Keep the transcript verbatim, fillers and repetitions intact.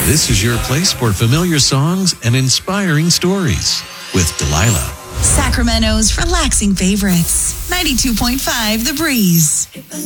This is your place for familiar songs and inspiring stories with Delilah. Sacramento's relaxing favorites. ninety-two point five The Breeze.